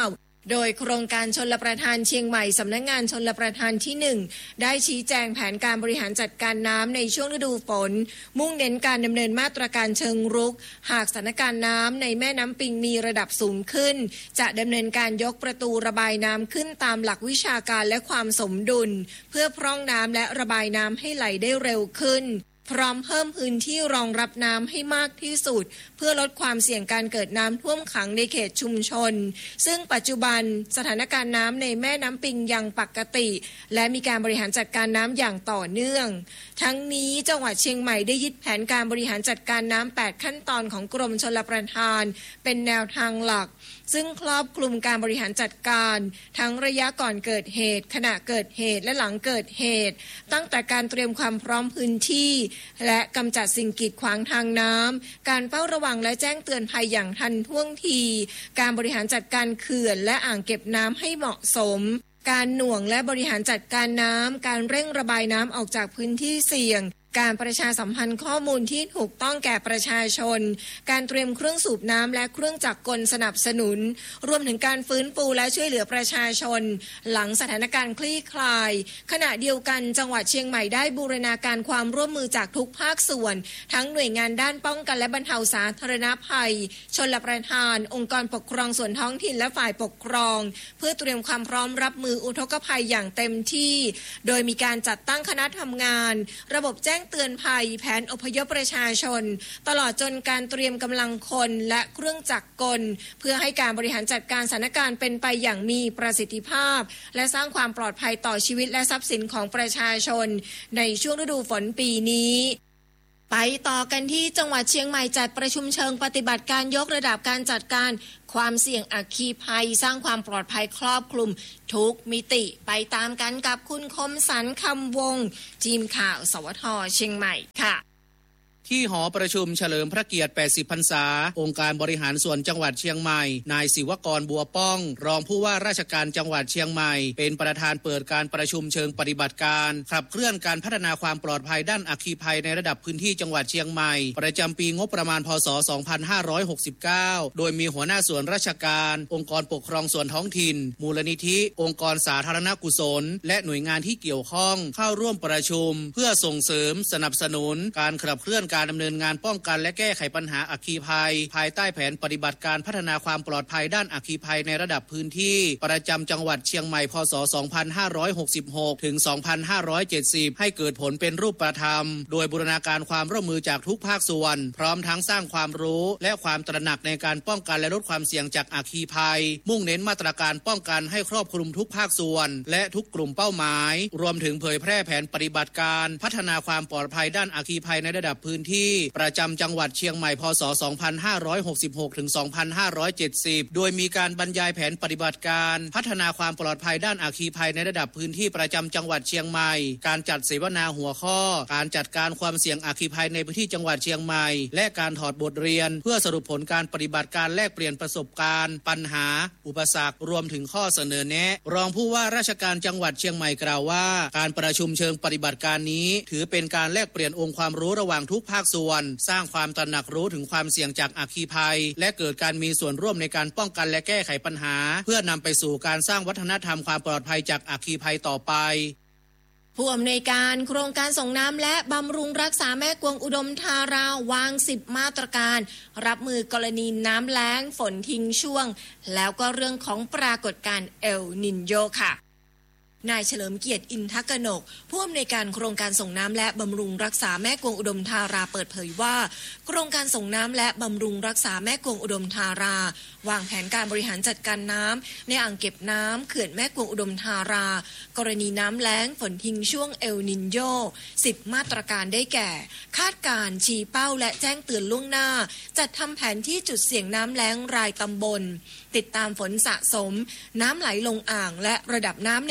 โดยโครงการชลประทานเชียงใหม่สำนักงานชลประทานที่หนึ่งได้ชี้แจงแผนการบริหารจัดการน้ำในช่วงฤดูฝนมุ่งเน้นการดำเนินมาตรการเชิงรุกหากสถานการณ์น้ำในแม่น้ำปิงมีระดับสูงขึ้นจะดำเนินการยกประตูระบายน้ำขึ้นตามหลักวิชาการและความสมดุลเพื่อพร่องน้ำและระบายน้ำให้ไหลได้เร็วขึ้นพร้อมเพิ่มพื้นที่รองรับน้ำให้มากที่สุดเพื่อลดความเสี่ยงการเกิดน้ำท่วมขังในเขตชุมชนซึ่งปัจจุบันสถานการณ์น้ำในแม่น้ำปิงยังปกติและมีการบริหารจัดการน้ำอย่างต่อเนื่องทั้งนี้จังหวัดเชียงใหม่ได้ยึดแผนการบริหารจัดการน้ำแปดขั้นตอนของกรมชลประทานเป็นแนวทางหลักซึ่งครอบคลุมการบริหารจัดการทั้งระยะก่อนเกิดเหตุขณะเกิดเหตุและหลังเกิดเหตุตั้งแต่การเตรียมความพร้อมพื้นที่และกำจัดสิ่งกีดขวางทางน้ำการเฝ้าระวังและแจ้งเตือนภัยอย่างทันท่วงทีการบริหารจัดการเขื่อนและอ่างเก็บน้ำให้เหมาะสมการหน่วงและบริหารจัดการน้ำการเร่งระบายน้ำออกจากพื้นที่เสี่ยงการประชาสัมพันธ์ข้อมูลที่ถูกต้องแก่ประชาชนการเตรียมเครื่องสูบน้ำและเครื่องจักรกลสนับสนุนรวมถึงการฟื้นฟูและช่วยเหลือประชาชนหลังสถานการณ์คลี่คลายขณะเดียวกันจังหวัดเชียงใหม่ได้บูรณาการความร่วมมือจากทุกภาคส่วนทั้งหน่วยงานด้านป้องกันและบรรเทาสาธารณภัยชลประทานองค์กรปกครองส่วนท้องถิ่นและฝ่ายปกครองเพื่อเตรียมความพร้อมรับมืออุทกภัยอย่างเต็มที่โดยมีการจัดตั้งคณะทำงานระบบแจ้งเตือนภัยแผนอพยพประชาชนตลอดจนการเตรียมกำลังคนและเครื่องจักรกลเพื่อให้การบริหารจัดการสถานการณ์เป็นไปอย่างมีประสิทธิภาพและสร้างความปลอดภัยต่อชีวิตและทรัพย์สินของประชาชนในช่วงฤดูฝนปีนี้ไปต่อกันที่จังหวัดเชียงใหม่จัดประชุมเชิงปฏิบัติการยกระดับการจัดการความเสี่ยงอัคคีภัยสร้างความปลอดภัยครอบคลุมทุกมิติไปตามกันกับคุณคมสันต์คำวงศ์ทีมข่าวสวทเชียงใหม่ค่ะที่หอประชุมเฉลิมพระเกียรติแปดสิบพรรษาองค์การบริหารส่วนจังหวัดเชียงใหม่นายศิวกรบัวป้องรองผู้ว่าราชการจังหวัดเชียงใหม่เป็นประธานเปิดการประชุมเชิงปฏิบัติการขับเคลื่อนการพัฒนาความปลอดภัยด้านอัคคีภัยในระดับพื้นที่จังหวัดเชียงใหม่ประจำปีงบประมาณพ.ศ. สองพันห้าร้อยหกสิบเก้าโดยมีหัวหน้าส่วนราชการองค์กรปกครองส่วนท้องถิ่นมูลนิธิองค์กรสาธารณกุศลและหน่วยงานที่เกี่ยวข้องเข้าร่วมประชุมเพื่อส่งเสริมสนับสนุนการขับเคลื่อนการดำเนินงานป้องกันและแก้ไขปัญหาอัคคีภัยภายใต้แผนปฏิบัติการพัฒนาความปลอดภัยด้านอัคคีภัยในระดับพื้นที่ประจำจังหวัดเชียงใหม่พ.ศ. สองพันห้าร้อยหกสิบหกถึงสองพันห้าร้อยเจ็ดสิบให้เกิดผลเป็นรูปธรรมโดยบูรณาการความร่วมมือจากทุกภาคส่วนพร้อมทั้งสร้างความรู้และความตระหนักในการป้องกันและลดความเสี่ยงจากอัคคีภัยมุ่งเน้นมาตรการป้องกันให้ครอบคลุมทุกภาคส่วนและทุกกลุ่มเป้าหมายรวมถึงเผยแพร่แผนปฏิบัติการพัฒนาความปลอดภัยด้านอัคคีภัยในระดับพื้นที่ประจำจังหวัดเชียงใหม่พ.ศ. สองพันห้าร้อยหกสิบหกถึงสองพันห้าร้อยเจ็ดสิบโดยมีการบรรยายแผนปฏิบัติการพัฒนาความปลอดภัยด้านอัคคีภัยในระดับพื้นที่ประจำจังหวัดเชียงใหม่การจัดเสวนาหัวข้อการจัดการความเสี่ยงอัคคีภัยในพื้นที่จังหวัดเชียงใหม่และการถอดบทเรียนเพื่อสรุปผลการปฏิบัติการแลกเปลี่ยนประสบการณ์ปัญหาอุปสรรครวมถึงข้อเสนอแนะรองผู้ว่าราชการจังหวัดเชียงใหม่กล่าวว่าการประชุมเชิงปฏิบัติการนี้ถือเป็นการแลกเปลี่ยนองค์ความรู้ระหว่างทุกภาคส่วนสร้างความตระหนักรู้ถึงความเสี่ยงจากอัคคีภัยและเกิดการมีส่วนร่วมในการป้องกันและแก้ไขปัญหาเพื่อนำไปสู่การสร้างวัฒนธรรมความปลอดภัยจากอัคคีภัยต่อไปผู้อำนวยการโครงการส่งน้ำและบำรุงรักษาแม่กวงอุดมธาราวางสิบมาตรการรับมือกรณีน้ำแล้งฝนทิ้งช่วงแล้วก็เรื่องของปรากฏการณ์เอลนินโญค่ะนายเฉลิมเกียรติอินทกนกผู้อำนวยการโครงการส่งน้ำและบำรุงรักษาแม่กวงอุดมธาราเปิดเผยว่าโครงการส่งน้ำและบำรุงรักษาแม่กวงอุดมธาราวางแผนการบริหารจัดการน้ำในอ่างเก็บน้ำเขื่อนแม่กวงอุดมธารากรณีน้ำแล้งฝนทิ้งช่วงเอลนินโญสิบมาตรการได้แก่คาดการณ์ชี้เป้าและแจ้งเตือนล่วงหน้าจัดทำแผนที่จุดเสี่ยงน้ำแล้งรายตำบลติดตามฝนสะสมน้ำไหลลงอ่างและระดับน้ำในอ่าง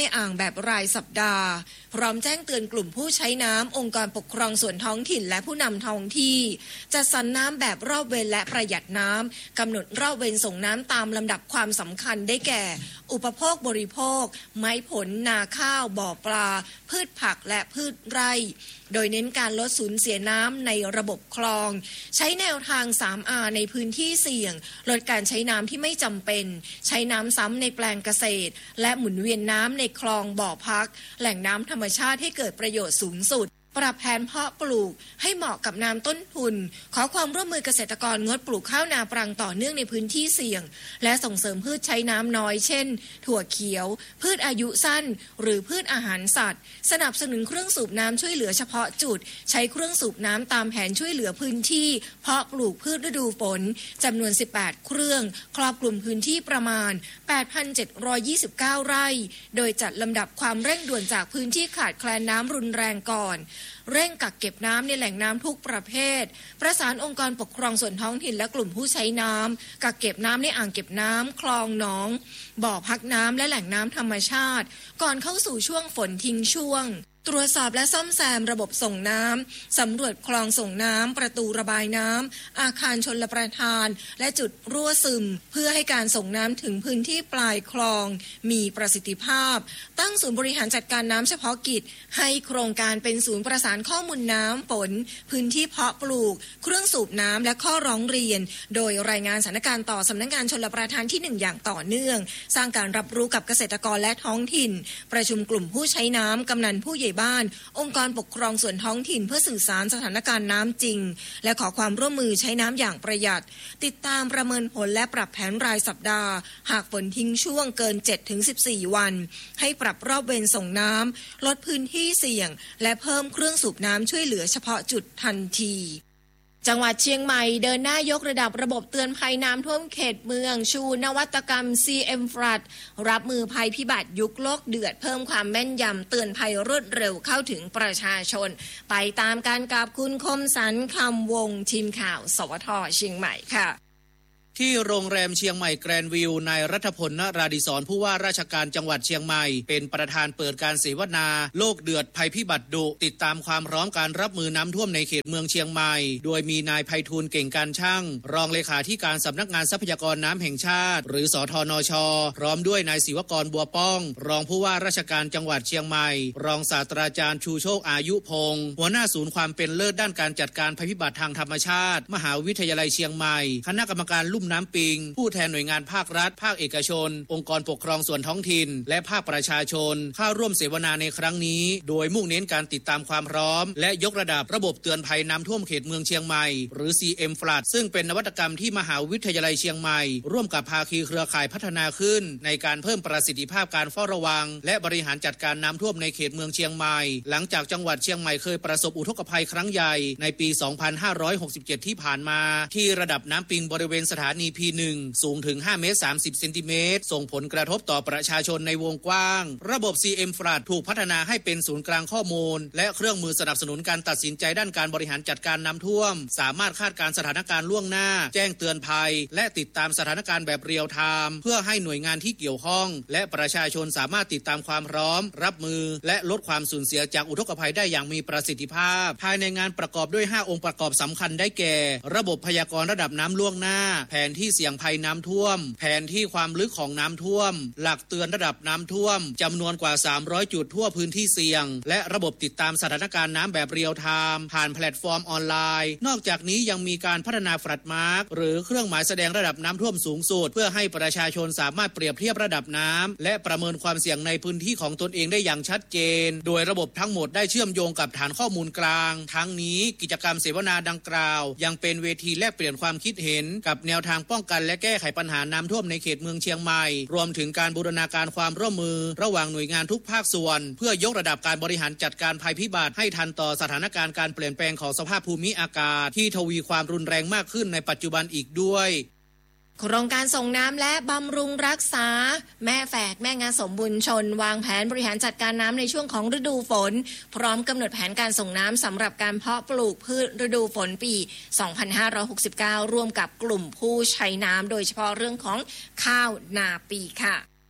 แบบรายสัปดาห์พร้อมแจ้งเตือนกลุ่มผู้ใช้น้ำองค์กรปกครองส่วนท้องถิ่นและผู้นำท้องที่จัดสรรน้ำแบบรอบเวรและประหยัดน้ำกำหนดรอบเวรส่งน้ำตามลำดับความสำคัญได้แก่อุปโภคบริโภคไม้ผลนาข้าวบ่อปลาพืชผักและพืชไร่โดยเน้นการลดสูญเสียน้ำในระบบคลองใช้แนวทาง ทรี อาร์ ในพื้นที่เสี่ยงลดการใช้น้ำที่ไม่จำเป็นใช้น้ำซ้ำในแปลงเกษตรและหมุนเวียนน้ำในคลองบ่อพักแหล่งน้ำธรรมชาติให้เกิดประโยชน์สูงสุดปรับแผนเพาะปลูกให้เหมาะกับน้ำต้นทุนขอความร่วมมือเกษตรกรงดปลูกข้าวนาปรังต่อเนื่องในพื้นที่เสี่ยงและส่งเสริมพืชใช้น้ำน้อยเช่นถั่วเขียวพืชอายุสั้นหรือพืชอาหารสัตว์สนับสนุนเครื่องสูบน้ำช่วยเหลือเฉพาะจุดใช้เครื่องสูบน้ำตามแผนช่วยเหลือพื้นที่เพาะปลูกพืชฤดูฝนจำนวนสิบแปดเครื่องครอบคลุมพื้นที่ประมาณ แปดพันเจ็ดร้อยยี่สิบเก้า ไร่โดยจัดลำดับความเร่งด่วนจากพื้นที่ขาดแคลนน้ำรุนแรงก่อนเร่งกักเก็บน้ำในแหล่งน้ำทุกประเภทประสานองค์กรปกครองส่วนท้องถิ่นและกลุ่มผู้ใช้น้ำกักเก็บน้ำในอ่างเก็บน้ำคลองหนองบ่อพักน้ำและแหล่งน้ำธรรมชาติก่อนเข้าสู่ช่วงฝนทิ้งช่วงตรวจสอบและซ่อมแซมระบบส่งน้ำสำรวจคลองส่งน้ำประตูระบายน้ำอาคารชลประทานและจุดรั่วซึมเพื่อให้การส่งน้ำถึงพื้นที่ปลายคลองมีประสิทธิภาพตั้งศูนย์บริหารจัดการน้ำเฉพาะกิจให้โครงการเป็นศูนย์ประสานข้อมูลน้ำฝนพื้นที่เพาะปลูกเครื่องสูบน้ำและข้อร้องเรียนโดยรายงานสถานการณ์ต่อสำนักงานชลประทานที่หนึ่งอย่างต่อเนื่องสร้างการรับรู้กับเกษตรกรและท้องถิ่นประชุมกลุ่มผู้ใช้น้ำกำนันผู้ใหญ่บ้านองค์กรปกครองส่วนท้องถิ่นเพื่อสื่อสารสถานการณ์น้ำจริงและขอความร่วมมือใช้น้ำอย่างประหยัดติดตามประเมินผลและปรับแผนรายสัปดาห์หากฝนทิ้งช่วงเกิน เจ็ดถึงสิบสี่ วันให้ปรับรอบเวรส่งน้ำลดพื้นที่เสี่ยงและเพิ่มเครื่องสูบน้ำช่วยเหลือเฉพาะจุดทันทีจังหวัดเชียงใหม่เดินหน้ายกระดับระบบเตือนภัยน้ำท่วมเขตเมืองชูนวัตกรรม ซี เอ็ม Flood รับมือภัยพิบัติยุคโลกเดือดเพิ่มความแม่นยำเตือนภัยรวดเร็วเข้าถึงประชาชนไปตามการกับคุณคมสันต์คำวงทีมข่าวสวท.เชียงใหม่ค่ะที่โรงแรมเชียงใหม่แกรนด์วิวนายรัฐพล นราดิศรผู้ว่าราชการจังหวัดเชียงใหม่เป็นประธานเปิดการเสวนาโลกเดือดภัยพิบัติดุติดตามความพร้อมการรับมือน้ำท่วมในเขตเมืองเชียงใหม่โดยมีนายไพฑูรย์เก่งการช่างรองเลขาธิการสำนักงานทรัพยากรน้ำแห่งชาติหรือสทนช.พร้อมด้วยนายศิวกรบัวป้องรองผู้ว่าราชการจังหวัดเชียงใหม่รองศาสตราจารย์ชูโชคอายุพงศ์หัวหน้าศูนย์ความเป็นเลิศด้านการจัดการภัยพิบัติทางธรรมชาติมหาวิทยาลัยเชียงใหม่คณะกรรมการลุ่มน้ำปิงผู้แทนหน่วยงานภาครัฐภาคเอกชนองค์กรปกครองส่วนท้องถิ่นและภาคประชาชนเข้าร่วมเสวนาในครั้งนี้โดยมุ่งเน้นการติดตามความพร้อมและยกระดับระบบเตือนภัยน้ำท่วมเขตเมืองเชียงใหม่หรือ ซี เอ็ม Flood ซึ่งเป็นนวัตกรรมที่มหาวิทยาลัยเชียงใหม่ร่วมกับภาคีเครือข่ายพัฒนาขึ้นในการเพิ่มประสิทธิภาพการเฝ้าระวังและบริหารจัดการน้ำท่วมในเขตเมืองเชียงใหม่หลังจากจังหวัดเชียงใหม่เคยประสบอุทกภัยครั้งใหญ่ในปี สองพันห้าร้อยหกสิบเจ็ด ที่ผ่านมาที่ระดับน้ำปิงบริเวณสถานี พี หนึ่ง สูงถึงห้าเมตรสามสิบเซนติเมตรส่งผลกระทบต่อประชาชนในวงกว้างระบบ ซี เอ็ม Flood ถูกพัฒนาให้เป็นศูนย์กลางข้อมูลและเครื่องมือสนับสนุนการตัดสินใจด้านการบริหารจัดการน้ำท่วมสามารถคาดการณ์สถานการณ์ล่วงหน้าแจ้งเตือนภัยและติดตามสถานการณ์แบบเรียลไทม์เพื่อให้หน่วยงานที่เกี่ยวข้องและประชาชนสามารถติดตามความพร้อมรับมือและลดความสูญเสียจากอุทกภัยได้อย่างมีประสิทธิภาพภายในงานประกอบด้วยห้าองค์ประกอบสำคัญได้แก่ระบบพยากรณ์ระดับน้ำล่วงหน้าแผนที่เสี่ยงภัยน้ำท่วมแผนที่ความลึกของน้ำท่วมหลักเตือนระดับน้ำท่วมจำนวนกว่าสามร้อยจุดทั่วพื้นที่เสี่ยงและระบบติดตามสถานการณ์น้ำแบบเรียลไทม์ผ่านแพลตฟอร์มออนไลน์นอกจากนี้ยังมีการพัฒนาแฟลชมาร์กหรือเครื่องหมายแสดงระดับน้ำท่วมสูงสุดเพื่อให้ประชาชนสามารถเปรียบเทียบระดับน้ำและประเมินความเสี่ยงในพื้นที่ของตนเองได้อย่างชัดเจนโดยระบบทั้งหมดได้เชื่อมโยงกับฐานข้อมูลกลางทั้งนี้กิจกรรมเสวนาดังกล่าวยังเป็นเวทีแลกเปลี่ยนความคิดเห็นกับแนวทางป้องกันและแก้ไขปัญหาน้ำท่วมในเขตเมืองเชียงใหม่รวมถึงการบูรณาการความร่วมมือระหว่างหน่วยงานทุกภาคส่วนเพื่อยกระดับการบริหารจัดการภัยพิบัติให้ทันต่อสถานการณ์การเปลี่ยนแปลงของสภาพภูมิอากาศที่ทวีความรุนแรงมากขึ้นในปัจจุบันอีกด้วยโครงการส่งน้ำและบำรุงรักษาแม่แฝกแม่งานสมบุญชนวางแผนบริหารจัดการน้ำในช่วงของฤดูฝนพร้อมกำหนดแผนการส่งน้ำสำหรับการเพาะปลูกพืชฤดูฝนปี สองพันห้าร้อยหกสิบเก้า ร่วมกับกลุ่มผู้ใช้น้ำโดยเฉพาะเรื่องของข้าวนาปีค่ะ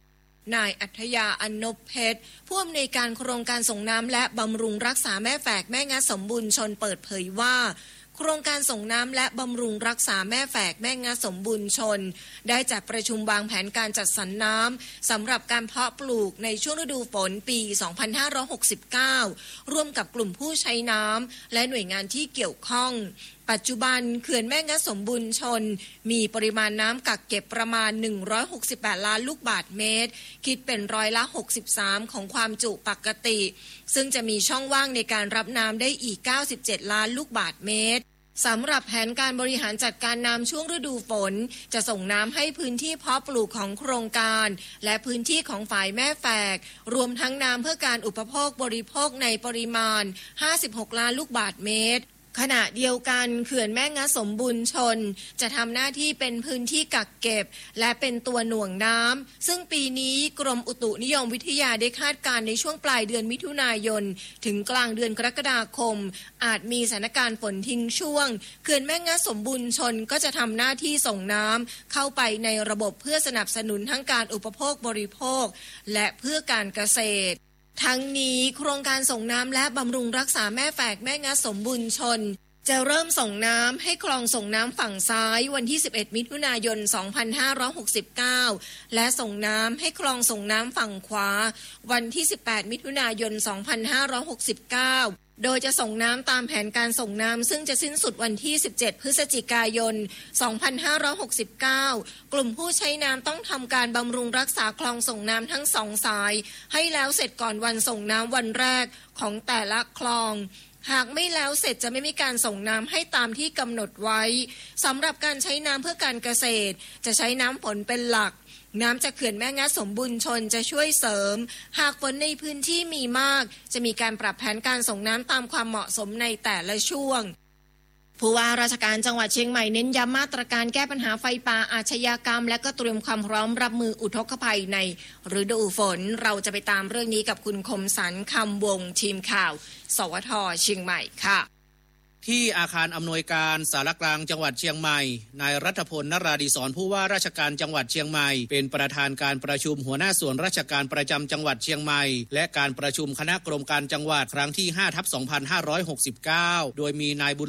นายอัธยาอนนพเพชรผู้อำนวยการโครงการส่งน้ำและบำรุงรักษาแม่แฝกแม่งัดสมบูรณ์ชนเปิดเผยว่าโครงการส่งน้ำและบำรุงรักษาแม่แฝกแม่งัดสมบูรณ์ชนได้จัดประชุมวางแผนการจัดสรรน้ำสำหรับการเพาะปลูกในช่วงฤดูฝนปี สองพันห้าร้อยหกสิบเก้า ร่วมกับกลุ่มผู้ใช้น้ำและหน่วยงานที่เกี่ยวข้องปัจจุบันเขื่อนแม่งัดสมบูรณ์ชนมีปริมาณน้ำกักเก็บประมาณหนึ่งร้อยหกสิบแปดล้านลูกบาศก์เมตรคิดเป็นร้อยละหกสิบสามของความจุปกติซึ่งจะมีช่องว่างในการรับน้ำได้อีกเก้าสิบเจ็ดล้านลูกบาศก์เมตรสำหรับแผนการบริหารจัดการน้ำช่วงฤดูฝนจะส่งน้ำให้พื้นที่เพาะปลูกของโครงการและพื้นที่ของฝ่ายแม่แฝกรวมทั้งน้ำเพื่อการอุปโภคบริโภคในปริมาณห้าสิบหกล้านลูกบาศก์เมตรขณะเดียวกันเขื่อนแม่งัดสมบูรณ์ชนจะทำหน้าที่เป็นพื้นที่กักเก็บและเป็นตัวหน่วงน้ำซึ่งปีนี้กรมอุตุนิยมวิทยาได้คาดการณ์ในช่วงปลายเดือนมิถุนายนถึงกลางเดือนกรกฎาคมอาจมีสถานการณ์ฝนทิ้งช่วงเขื่อนแม่งัดสมบูรณ์ชนก็จะทำหน้าที่ส่งน้ำเข้าไปในระบบเพื่อสนับสนุนทั้งการอุปโภคบริโภคและเพื่อการเกษตรทั้งนี้โครงการส่งน้ำและบำรุงรักษาแม่แฝกแม่งัดสมบูรณ์ชนจะเริ่มส่งน้ำให้คลองส่งน้ำฝั่งซ้ายวันที่สิบเอ็ดมิถุนายนสองพันห้าร้อยหกสิบเก้าและส่งน้ำให้คลองส่งน้ำฝั่งขวาวันที่สิบแปดมิถุนายนสองพันห้าร้อยหกสิบเก้าโดยจะส่งน้ำตามแผนการส่งน้ำซึ่งจะสิ้นสุดวันที่สิบเจ็ดพฤศจิกายนสองพันห้าร้อยหกสิบเก้ากลุ่มผู้ใช้น้ำต้องทำการบำรุงรักษาคลองส่งน้ำทั้งสองสายให้แล้วเสร็จก่อนวันส่งน้ำวันแรกของแต่ละคลองหากไม่แล้วเสร็จจะไม่มีการส่งน้ำให้ตามที่กำหนดไว้สำหรับการใช้น้ำเพื่อการเกษตรจะใช้น้ำฝนเป็นหลักน้ำจากเขื่อนแม่งัดสมบูรณ์ชนจะช่วยเสริมหากฝนในพื้นที่มีมากจะมีการปรับแผนการส่งน้ำตามความเหมาะสมในแต่ละช่วงผู้ว่าราชการจังหวัดเชียงใหม่เน้นย้ำมาตรการแก้ปัญหาไฟป่าอาชญากรรมและก็เตรียมความพร้อมรับมืออุทกภัยในฤดูฝนเราจะไปตามเรื่องนี้กับคุณคมสันต์คำวงทีมข่าวสวท.เชียงใหม่ค่ะที่อาคารอำนวยการสารกลางจังหวัดเชียงใหม่นายรัฐพลนราดิศรผู้ว่าราชการจังหวัดเชียงใหม่เป็นประธานการประชุมหัวหน้าส่วนราชการประจำจังหวัดเชียงใหม่และการประชุมคณะกรรมการจังหวัดครั้งที่ ห้าทับสองพันห้าร้อยหกสิบเก้า โดยมีนายบุญ